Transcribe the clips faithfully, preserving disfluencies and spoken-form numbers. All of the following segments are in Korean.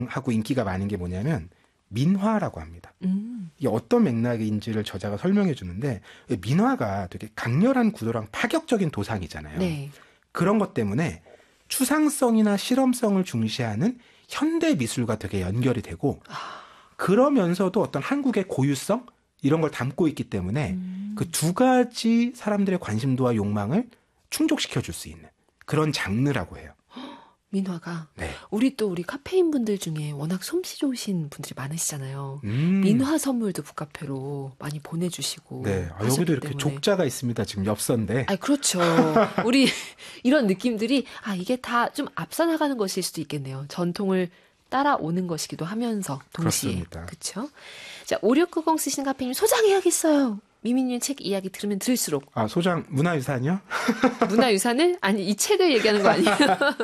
하고 인기가 많은 게 뭐냐면 민화라고 합니다. 음. 이게 어떤 맥락인지를 저자가 설명해 주는데 민화가 되게 강렬한 구도랑 파격적인 도상이잖아요. 네. 그런 것 때문에 추상성이나 실험성을 중시하는 현대 미술과 되게 연결이 되고 아. 그러면서도 어떤 한국의 고유성 이런 걸 담고 있기 때문에 음. 그 두 가지 사람들의 관심도와 욕망을 충족시켜 줄 수 있는 그런 장르라고 해요. 민화가. 네. 우리 또 우리 카페인 분들 중에 워낙 솜씨 좋으신 분들이 많으시잖아요. 음. 민화 선물도 북카페로 많이 보내주시고. 네. 아, 여기도 이렇게 때문에. 족자가 있습니다. 지금 엽서인데. 아, 그렇죠. 우리 이런 느낌들이 아 이게 다 좀 앞서 나가는 것일 수도 있겠네요. 전통을 따라오는 것이기도 하면서 동시에. 그렇습니다. 그렇죠. 자, 오육구공 쓰시는 카페님 소장해야겠어요. 미미님 책 이야기 들으면 들을수록. 아, 소장 문화유산이요? 문화유산을? 아니, 이 책을 얘기하는 거 아니에요?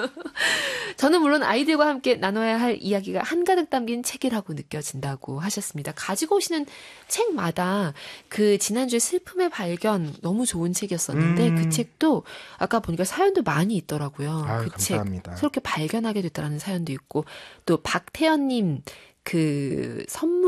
저는 물론 아이들과 함께 나눠야 할 이야기가 한가득 담긴 책이라고 느껴진다고 하셨습니다. 가지고 오시는 책마다 그 지난주에 슬픔의 발견 너무 좋은 책이었었는데 음. 그 책도 아까 보니까 사연도 많이 있더라고요. 아유, 그 책 감사합니다. 새롭게 발견하게 됐다는 사연도 있고 또 박태연님 그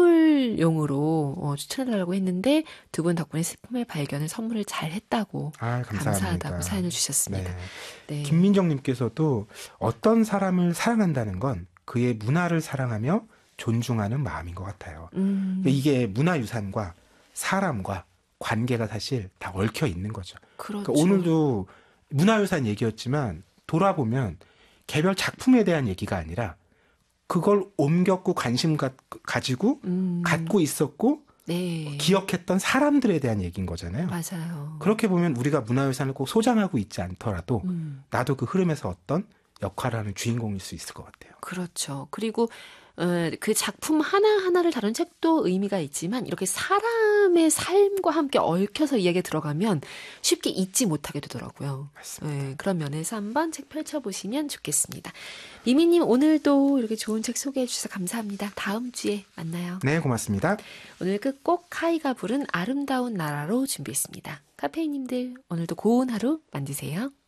선물용으로 어, 추천해달라고 했는데 두 분 덕분에 슬픔의 발견을 선물을 잘 했다고 아, 감사합니다. 감사하다고 사연을 주셨습니다. 네. 네. 김민정님께서도 어떤 사람을 사랑한다는 건 그의 문화를 사랑하며 존중하는 마음인 것 같아요. 음. 이게 문화유산과 사람과 관계가 사실 다 얽혀 있는 거죠. 그렇죠. 그러니까 오늘도 문화유산 얘기였지만 돌아보면 개별 작품에 대한 얘기가 아니라 그걸 옮겼고 관심 가, 가지고 음. 갖고 있었고 네. 기억했던 사람들에 대한 얘기인 거잖아요. 맞아요. 그렇게 보면 우리가 문화유산을 꼭 소장하고 있지 않더라도 음. 나도 그 흐름에서 어떤 역할을 하는 주인공일 수 있을 것 같아요. 그렇죠. 그리고 어, 그 작품 하나하나를 다룬 책도 의미가 있지만 이렇게 사람의 삶과 함께 얽혀서 이야기에 들어가면 쉽게 잊지 못하게 되더라고요. 맞습니다. 네, 그런 면에서 한번 책 펼쳐보시면 좋겠습니다. 미미님 오늘도 이렇게 좋은 책 소개해 주셔서 감사합니다. 다음 주에 만나요. 네, 고맙습니다. 오늘 끝곡 카이가 부른 아름다운 나라로 준비했습니다. 카페인님들 오늘도 고운 하루 만드세요.